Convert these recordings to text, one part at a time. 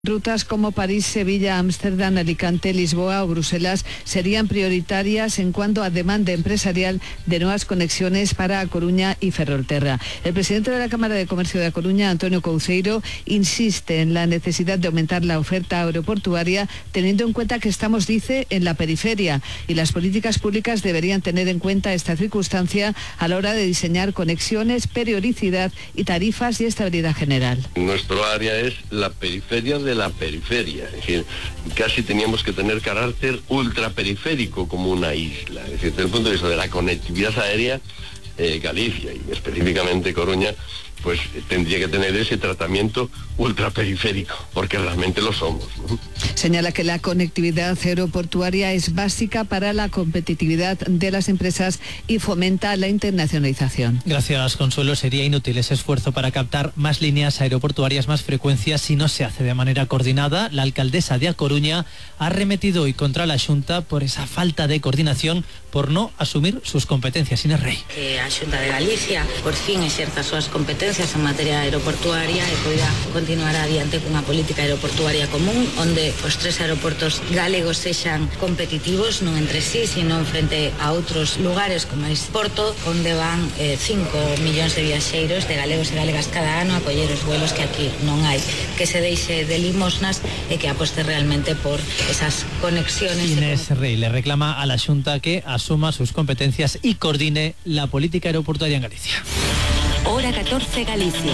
Rutas como París, Sevilla, Ámsterdam, Alicante, Lisboa o Bruselas serían prioritarias en cuanto a demanda empresarial de nuevas conexiones para A Coruña y Ferrolterra. El presidente de la Cámara de Comercio de A Coruña, Antonio Couceiro, insiste en la necesidad de aumentar la oferta aeroportuaria, teniendo en cuenta que estamos, dice, en la periferia, y las políticas públicas deberían tener en cuenta esta circunstancia a la hora de diseñar conexiones, periodicidad y tarifas y estabilidad general. Nuestro área es la periferia de la periferia, es decir, casi teníamos que tener carácter ultraperiférico como una isla, es decir, desde el punto de vista de la conectividad aérea, Galicia y específicamente Coruña, pues tendría que tener ese tratamiento ultraperiférico, porque realmente lo somos, ¿no? Señala que la conectividad aeroportuaria es básica para la competitividad de las empresas y fomenta la internacionalización. Gracias, Consuelo. Sería inútil ese esfuerzo para captar más líneas aeroportuarias, más frecuencias, si no se hace de manera coordinada. La alcaldesa de A Coruña ha arremetido hoy contra la Xunta por esa falta de coordinación, por no asumir sus competencias. Inés Rey. A Xunta de Galicia por fin exerza as súas competencias en materia aeroportuaria e poida continuar adiante cunha política aeroportuaria común onde os tres aeroportos galegos sexan competitivos non entre sí, sino frente a outros lugares como é Porto, onde van 5 millóns de viaxeiros de galegos e galegas cada ano a coller os vuelos que aquí non hai, que se deixe de limosnas e que aposte realmente por esas conexiones. Inés Rey le reclama a la Xunta que asuma sus competencias y coordine la política aeroportuaria en Galicia. Hora 14 Galicia.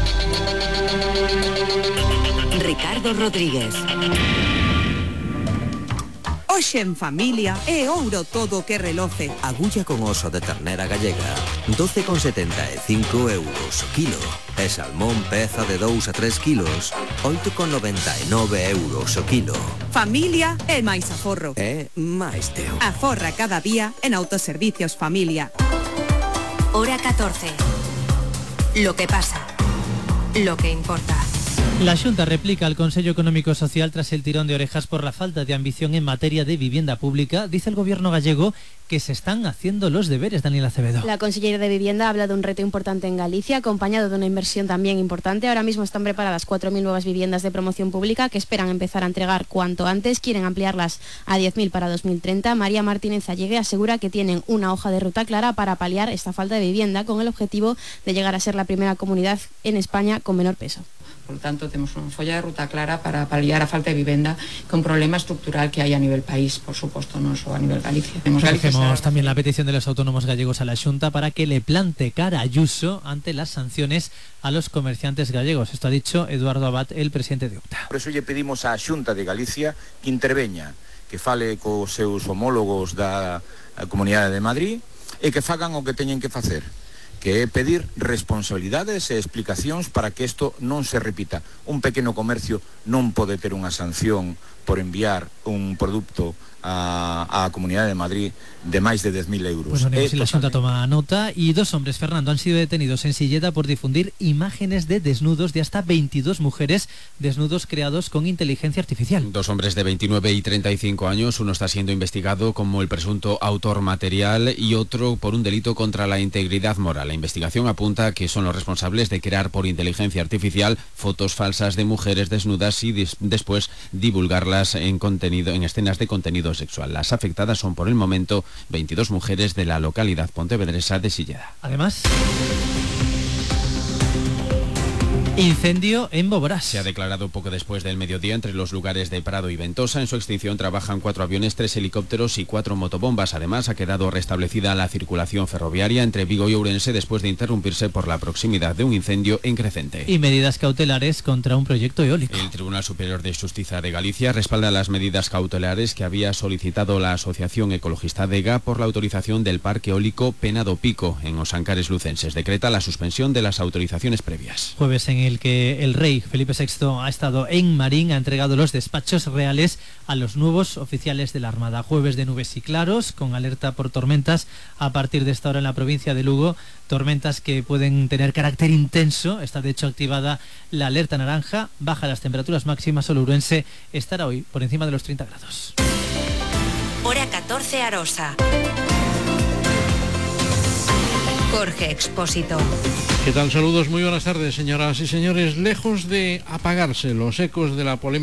Ricardo Rodríguez. Hoxe en familia é ouro todo que reloce. Agulla con oso de ternera gallega, 12,75 euros o kilo. E salmón peza de 2 a 3 kilos, 8,99 euros o kilo. Familia é máis aforro. É máis teu. Aforra cada día en Autoservicios Familia. Hora 14. Lo que pasa, lo que importa. La Xunta replica al Consejo Económico y Social tras el tirón de orejas por la falta de ambición en materia de vivienda pública. Dice el gobierno gallego que se están haciendo los deberes. Daniela Acevedo. La consellera de Vivienda habla de un reto importante en Galicia, acompañado de una inversión también importante. Ahora mismo están preparadas 4.000 nuevas viviendas de promoción pública que esperan empezar a entregar cuanto antes. Quieren ampliarlas a 10.000 para 2030. María Martínez Allegue asegura que tienen una hoja de ruta clara para paliar esta falta de vivienda, con el objetivo de llegar a ser la primera comunidad en España con menor peso. Por lo tanto, tenemos una folla de ruta clara para paliar a falta de vivienda, que un problema estructural que hay a nivel país, por supuesto, no solo a nivel Galicia. Recogemos también la petición de los autónomos gallegos a la Xunta para que le plante cara a Ayuso ante las sanciones a los comerciantes gallegos. Esto ha dicho Eduardo Abad, el presidente de UPTA. Por eso lle pedimos á Xunta de Galicia que interveña, que fale cos seus homólogos da Comunidade de Madrid e que fagan o que teñen que facer, que é pedir responsabilidades e explicacións para que isto non se repita. Un pequeno comercio non pode ter unha sanción por enviar un produto a Comunidade de Madrid de máis de 10.000 euros. Pues bueno, si la Xunta toma nota. Y 2 hombres, Fernando, han sido detenidos en Silleda por difundir imágenes de desnudos de hasta 22 mujeres, desnudos creados con inteligencia artificial. 2 hombres de 29 y 35 años, uno está siendo investigado como el presunto autor material y otro por un delito contra la integridad moral. La investigación apunta que son los responsables de crear por inteligencia artificial fotos falsas de mujeres desnudas y después divulgarlas en escenas de contenido sexual. Las afectadas son por el momento 22 mujeres de la localidad pontevedresa de Silleda. Además, incendio en Boborás. Se ha declarado poco después del mediodía entre los lugares de Prado y Ventosa. En su extinción trabajan 4 aviones, 3 helicópteros y 4 motobombas. Además, ha quedado restablecida la circulación ferroviaria entre Vigo y Ourense después de interrumpirse por la proximidad de un incendio en Crecente. Y medidas cautelares contra un proyecto eólico. El Tribunal Superior de Xustiza de Galicia respalda las medidas cautelares que había solicitado la Asociación Ecologista DEGA por la autorización del parque eólico Pena do Pico en Os Ancares Lucenses. Decreta la suspensión de las autorizaciones previas. Jueves en el que el rey Felipe VI ha estado en Marín, ha entregado los despachos reales a los nuevos oficiales de la Armada. Jueves de nubes y claros, con alerta por tormentas a partir de esta hora en la provincia de Lugo. Tormentas que pueden tener carácter intenso. Está de hecho activada la alerta naranja. Baja las temperaturas máximas. Solo Ourense estará hoy por encima de los 30 grados. Hora 14 Arosa. Jorge Expósito. ¿Qué tal? Saludos, muy buenas tardes, señoras y señores. Lejos de apagarse los ecos de la polémica